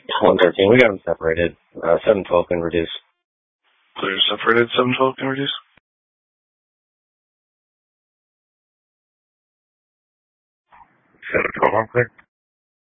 113. We got them separated. 712 can reduce. Clear separated. 712 can reduce. 712 on clear.